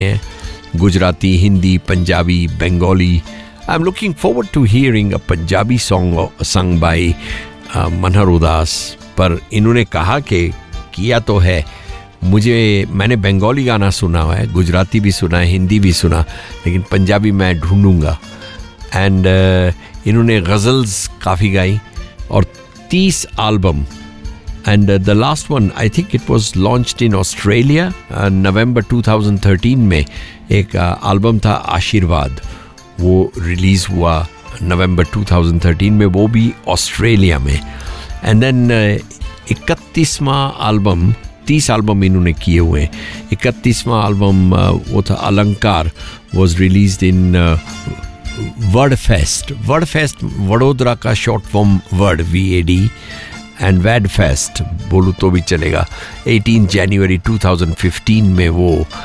Gujarati, Hindi, Punjabi, Bengali. I'm looking forward to hearing a Punjabi song sung by Manhar Udas. पर इन्होंने कहा कि किया तो है. मैंने बंगाली गाना सुना है, गुजराती भी सुना है, हिंदी भी सुना, लेकिन पंजाबी मैं ढूंढूंगा. एंड इन्होंने गज़ल्स काफ़ी गाई और 30 album. And the last one, I think it was launched in Australia, November 2013 में एक एल्बम था आशीर्वाद, वो रिलीज़ हुआ November 2013 में, वो भी ऑस्ट्रेलिया में. And then 31वां एल्बम, 30 एल्बम इन्होंने किए हुए. 31वां एल्बम वो था अलंकार, was released in word fest. Vadodara का short form word, VAD, and वैड fest बोलूँ तो भी चलेगा. 18 जनवरी 2015 में वो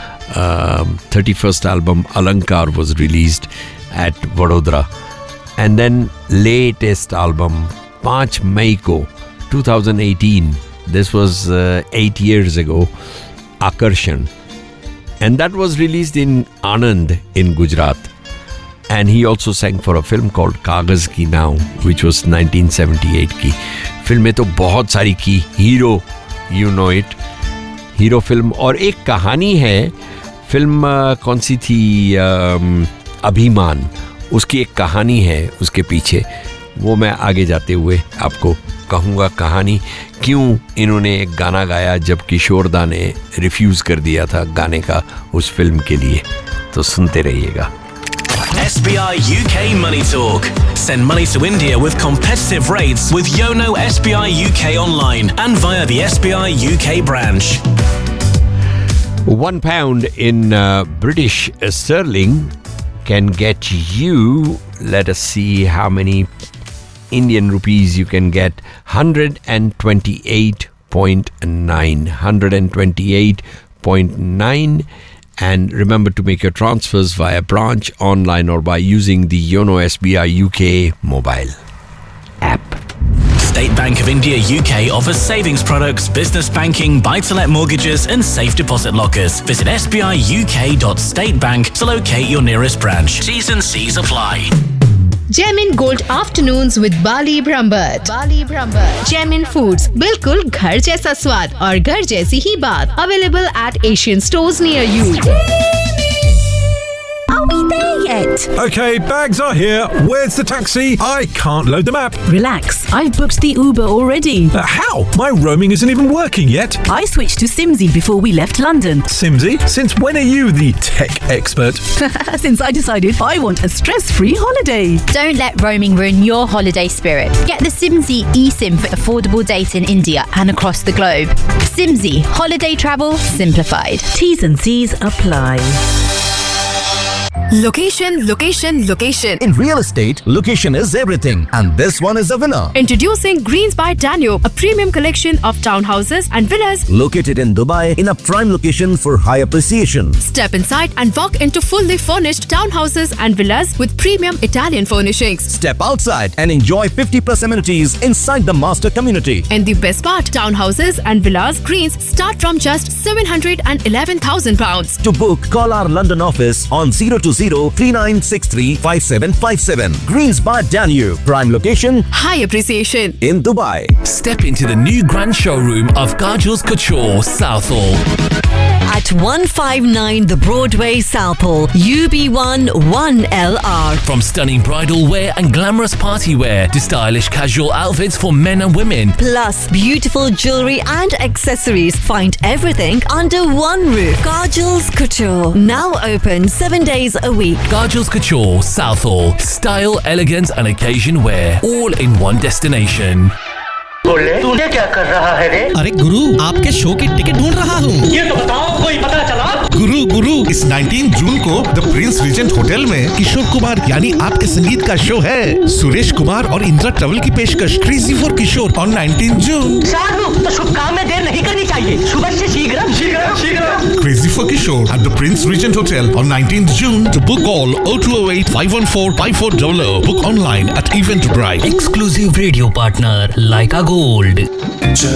31st एल्बम अलंकार was released at Vadodara. And then latest album 5 मई को 2018, this was 8 years ago, Akarshan, and that was released in Anand in Gujarat. And he also sang for a film called Kagaz Ki Nao, which was 1978 की. फिल्में तो बहुत सारी की, hero, you know it, hero film. और एक कहानी है, फिल्म कौन सी थी, अभिमान, उसकी एक कहानी है उसके पीछे. वो मैं आगे जाते हुए आपको कहूँगा कहानी, क्यों इन्होंने एक गाना गाया जब किशोर दा ने रिफ्यूज़ कर दिया था गाने का उस फिल्म के लिए. तो सुनते रहिएगा. SBI UK Money Talk. Send money to India with competitive rates with Yono SBI UK online and via the SBI UK branch. £1 in British sterling can get you, let us see how many Indian rupees you can get, 128.9. 128.9. And remember to make your transfers via branch, online, or by using the Yono SBI UK mobile app. State Bank of India UK offers savings products, business banking, buy-to-let mortgages and safe deposit lockers. Visit sbiuk.statebank to locate your nearest branch. T's and C's apply. Gemin Gold Afternoons with Bali Brahmbhatt. Gemin Foods, बिल्कुल घर जैसा स्वाद और घर जैसी ही बात. Available at Asian stores near you. Are we there yet? Okay, bags are here. Where's the taxi? I can't load the map. Relax, I've booked the Uber already. How? My roaming isn't even working yet. I switched to Simsy before we left London. Simsy? Since when are you the tech expert? Since I decided I want a stress-free holiday. Don't let roaming ruin your holiday spirit. Get the Simsy eSIM for affordable data in India and across the globe. Simsy, holiday travel simplified. T's and C's apply. Location. In real estate, location is everything. And this one is a winner. Introducing Greens by Danube, a premium collection of townhouses and villas located in Dubai in a prime location for high appreciation. Step inside and walk into fully furnished townhouses and villas with premium Italian furnishings. Step outside and enjoy 50+ amenities inside the master community. And the best part, townhouses and villas Greens start from just £711,000. To book, call our London office on 020-3963-5757. Greens by Danube. Prime location, high appreciation in Dubai. Step into the new grand showroom of Kajal's Couture, Southall. At 159 The Broadway, Southall, UB1 1LR. From stunning bridal wear and glamorous party wear to stylish casual outfits for men and women. Plus beautiful jewellery and accessories. Find everything under one roof. Kajal's Couture. Now open 7 days a week. Kajal's Couture, Southall. Style, elegance and occasion wear. All in one destination. तूने क्या कर रहा है रे? अरे गुरु, आपके show की ticket ढूंढ रहा हूँ. ये तो बताओ, कोई पता चला? गुरु, इस 19 जून को द प्रिंस रीजेंट होटल में किशोर कुमार यानी आपके संगीत का शो है. सुरेश कुमार और इंदिरा ट्रैवल की पेशकश क्रेजी फॉर किशोर ऑन 19 जून. साधु, तो शुभ काम में देर नहीं करनी चाहिए. सुबह से शीघ्र. Crazy for Kishore at the Prince Regent Hotel on 19th June. To book all 0208 514 5400. Book online at Eventbrite. Exclusive radio partner Leica Gold.